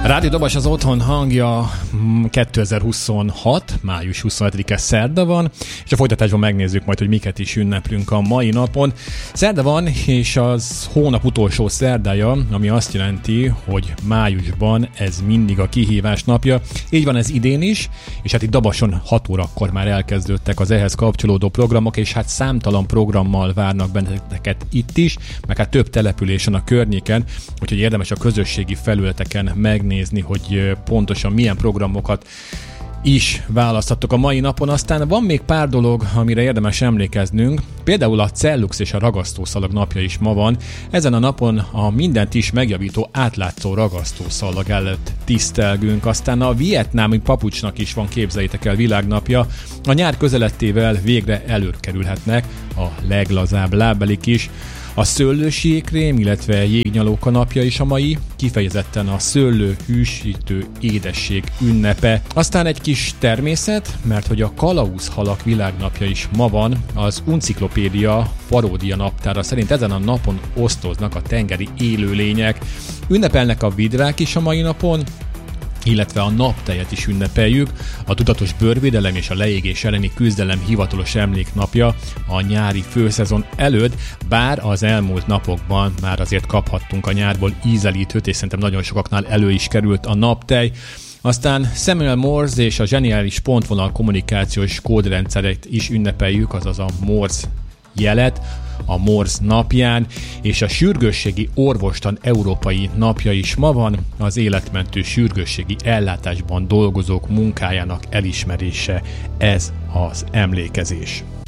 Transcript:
Rádió Dobas az otthon hangja, 2026, május 27-e szerda van, és a folytatásban megnézzük majd, hogy miket is ünneplünk a mai napon. Szerda van, és az hónap utolsó szerdája, ami azt jelenti, hogy májusban ez mindig a kihívás napja. Így van ez idén is, és hát itt Dabason 6 órakor már elkezdődtek az ehhez kapcsolódó programok, és hát számtalan programmal várnak benneteket itt is, meg hát több településen a környéken, úgyhogy érdemes a közösségi felületeken megnézni, hogy pontosan milyen programokat is választhattok a mai napon. Aztán van még pár dolog, amire érdemes emlékeznünk. Például a Cellux és a ragasztószalag napja is ma van. Ezen a napon a mindent is megjavító átlátszó ragasztószalag előtt tisztelgünk. Aztán a vietnámi papucsnak is van, képzeljétek el, világnapja. A nyár közelettével végre előkerülhetnek a leglazább lábbelik is. A szőlősi jégkrém, illetve jégnyalóka napja is a mai, kifejezetten a szőlő hűsítő édesség ünnepe. Aztán egy kis természet, mert hogy a kalauzhalak világnapja is ma van, az Unciklopédia paródia naptára szerint ezen a napon osztoznak a tengeri élőlények. Ünnepelnek a vidrák is a mai napon, illetve a naptejet is ünnepeljük, a tudatos bőrvédelem és a leégés elleni küzdelem hivatalos emléknapja a nyári főszezon előtt, bár az elmúlt napokban már azért kaphattunk a nyárból ízelítőt, és szerintem nagyon sokaknál elő is került a naptej. Aztán Samuel Morse és a zseniális pontvonal kommunikációs kódrendszeret is ünnepeljük, azaz a Morse jelet a Morse napján, és a sürgősségi orvostan európai napja is ma van, az életmentő sürgősségi ellátásban dolgozók munkájának elismerése, ez az emlékezés.